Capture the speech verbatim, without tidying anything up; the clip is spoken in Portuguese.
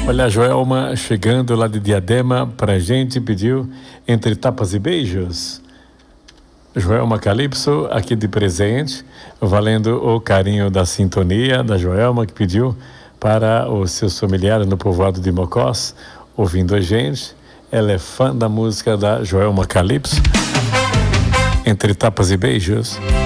Olha, a Joelma chegando lá de Diadema pra gente, pediu Entre Tapas e Beijos. Joelma Calypso, aqui de presente, valendo o carinho da sintonia da Joelma, que pediu para os seus familiares no povoado de Mocós, ouvindo a gente. Ela é fã da música da Joelma Calypso. Entre Tapas e Beijos.